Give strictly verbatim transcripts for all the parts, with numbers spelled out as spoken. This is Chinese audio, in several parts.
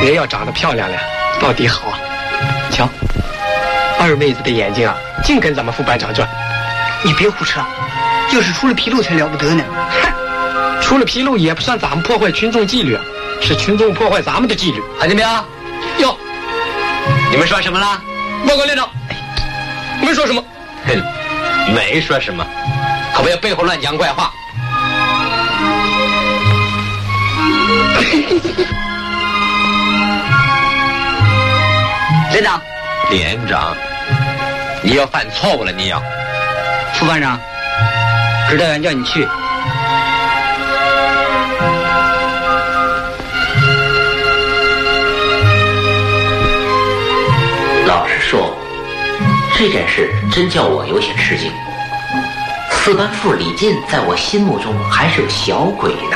人要长得漂亮了，到底好啊。瞧，二妹子的眼睛啊，净跟咱们副班长转。 你别胡扯，要是出了纰漏才了不得呢。 哼，出了纰漏也不算咱们破坏群众纪律，是群众破坏咱们的纪律。 韩金兵， 哟， 你们说什么了？ 报告连长，没说什么。 哼，没说什么，可不要背后乱讲怪话。 连长， 连长，你要犯错误了，你要。 副班长，指导员叫你去。 老实说，这件事真叫我有些吃惊。四班副李进在我心目中还是个小鬼呢。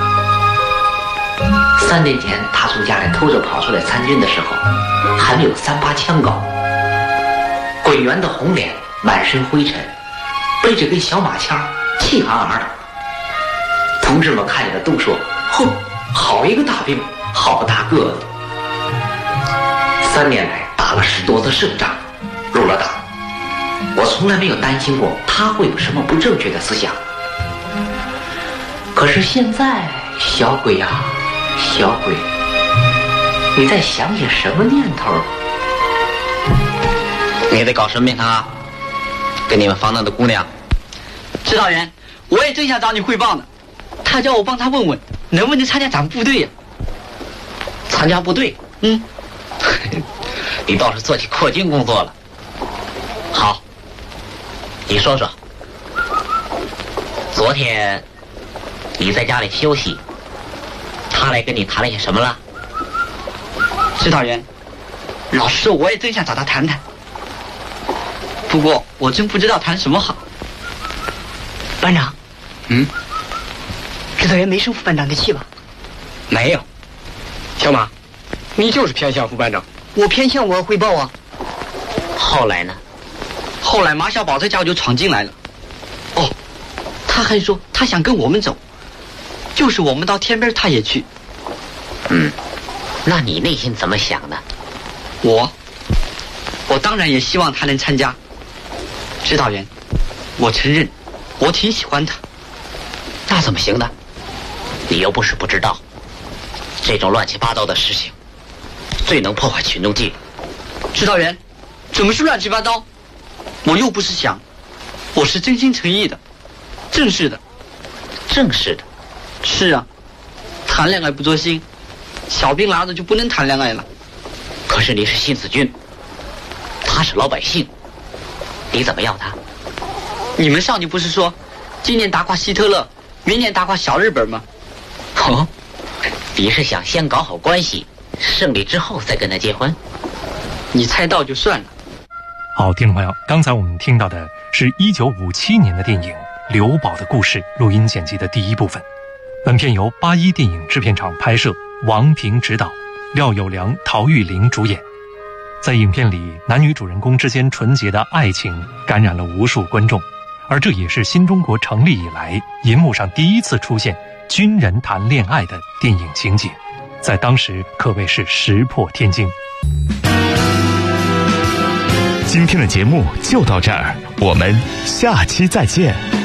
三年前他从家里偷着跑出来参军的时候，还没有三八枪高，滚圆的红脸，满身灰尘，背着根小马枪，气昂昂的。同志们看见了都说：“嚯，好一个大兵，好大个子！”三年来打了十多次胜仗，入了党，我从来没有担心过他会有什么不正确的思想。可是现在，小鬼呀、啊，小鬼，你在想些什么念头？ 你在搞什么名堂啊？跟你们防盗的姑娘。 指导员，我也正想找你汇报呢。他叫我帮他问问，能不能参加咱们部队呀、 啊？参加部队？ 嗯。 你倒是做起扩军工作了。好，你说说，昨天你在家里休息，他来跟你谈了些什么了？ 指导员，老实说，我也真想找他谈谈，不过我真不知道谈什么好。班长， 嗯， 指导员没生副班长的气吧？ 没有。小马，你就是偏向副班长。 我偏向我要汇报啊。 后来呢？ 后来马小宝这家伙就闯进来了。哦，他还说他想跟我们走，就是我们到天边他也去。 嗯，那你内心怎么想的？ 我，我当然也希望他能参加。指导员，我承认，我挺喜欢他。 那怎么行呢？你又不是不知道，这种乱七八糟的事情最能破坏群众纪律。 指导员，怎么是乱七八糟？我又不是想，我是真心诚意的，正式的。 正式的？ 是啊，谈恋爱不做心，小兵拿着就不能谈恋爱了。 可是你是新四军，他是老百姓，你怎么要他？ 你们上级不是说今年打垮希特勒，明年打垮小日本吗？ 哦，你是想先搞好关系，胜利之后再跟他结婚？ 你猜到就算了。 好，听众朋友，刚才我们听到的是一九五七年的电影《刘宝的故事》录音剪辑的第一部分。本片由八一电影制片厂拍摄，王平执导，廖友良、陶玉玲主演。在影片里，男女主人公之间纯洁的爱情感染了无数观众，而这也是新中国成立以来银幕上第一次出现军人谈恋爱的电影情节，在当时可谓是石破天惊。 今天的节目就到这儿，我们下期再见。